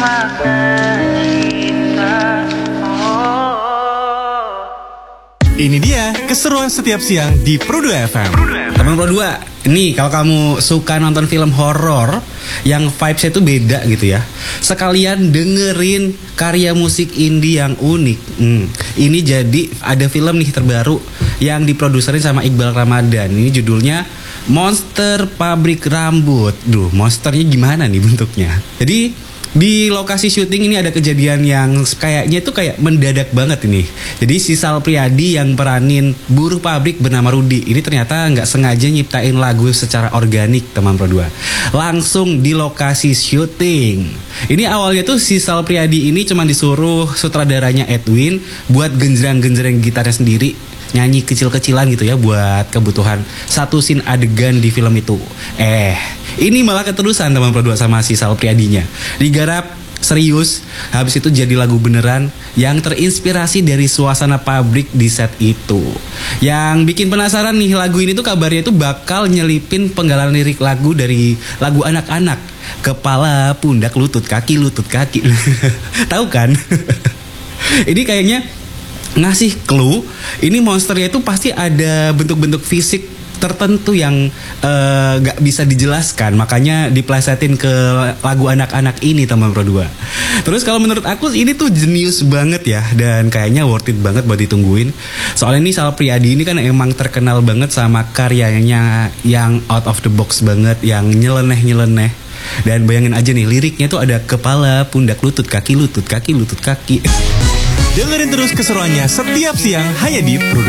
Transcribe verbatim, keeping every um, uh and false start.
Ini dia keseruan setiap siang di Pro dua F M. Teman Pro dua, nih kalau kamu suka nonton film horor yang vibes-nya itu beda gitu ya, sekalian dengerin karya musik indie yang unik. Hmm, ini jadi ada film nih terbaru yang diproduserin sama Iqbal Ramadan. Ini judulnya Monster Pabrik Rambut. Duh, monsternya gimana nih bentuknya? Jadi di lokasi syuting ini ada kejadian yang kayaknya itu kayak mendadak banget ini. Jadi si Sal Priadi yang peranin buruh pabrik bernama Rudi ini ternyata nggak sengaja nyiptain lagu secara organik, teman Pro dua. Langsung di lokasi syuting. Ini awalnya tuh si Sal Priadi ini cuma disuruh sutradaranya Edwin buat genjreng-genjreng gitarnya sendiri, nyanyi kecil-kecilan gitu ya buat kebutuhan satu scene adegan di film itu. Eh, ini malah keterusan teman Pro dua sama si Sal Priadinya. Digarap serius, habis itu jadi lagu beneran yang terinspirasi dari suasana pabrik di set itu. Yang bikin penasaran nih, lagu ini tuh kabarnya itu bakal nyelipin penggalan lirik lagu dari lagu anak-anak. Kepala, pundak, lutut, kaki, lutut, kaki. Tahu kan? Ini kayaknya ngasih clue, ini monsternya itu pasti ada bentuk-bentuk fisik tertentu yang uh, gak bisa dijelaskan, makanya diplesetin ke lagu anak-anak ini teman Pro dua. Terus kalau menurut aku ini tuh jenius banget ya, dan kayaknya worth it banget buat ditungguin. Soalnya ini Sal Priadi ini kan emang terkenal banget sama karyanya yang out of the box banget, yang nyeleneh-nyeleneh. Dan bayangin aja nih, liriknya tuh ada kepala, pundak, lutut, kaki, lutut, kaki, lutut, kaki. Dengerin terus keseruannya setiap siang hanya di Pro